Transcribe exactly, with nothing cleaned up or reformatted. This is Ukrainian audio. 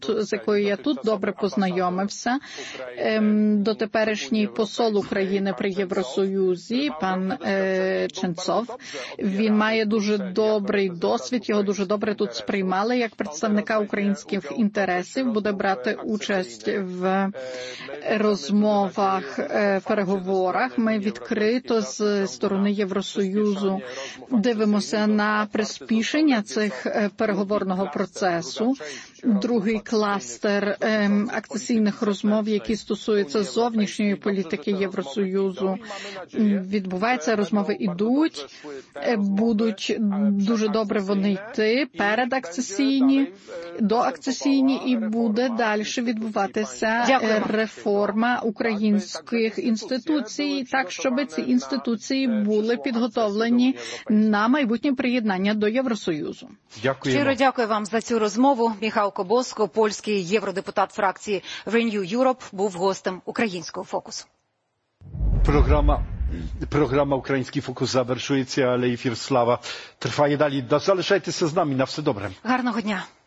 з якою я тут добре познайомився. Дотеперішній посол України при Євросоюзі, пан Ченцов. Він має дуже добрий досвід, його дуже добре тут сприймали як представника українських інтересів, буде брати участь в розмовах, переговорах. Ми відкрито з сторони Євросоюзу дивимося на приспішення цих переговорного процесу. Другий кластер ем, акцесійних розмов, які стосуються зовнішньої політики Євросоюзу, відбуваються, розмови ідуть, будуть дуже добре вони йти, передакцесійні, доакцесійні, і буде далі відбуватися Дякую. реформа українських інституцій, так, щоб ці інституції були підготовлені на майбутнє приєднання до Євросоюзу. Дякуємо. Щиро дякую вам за цю розмову. Міхал Кобоско, польський євродепутат фракції Renew Europe, був гостем українського фокусу. Програма Програма «Український фокус» завершується, але ефір «Слава» триває далі. Залишайтеся з нами. На все добре. Гарного дня.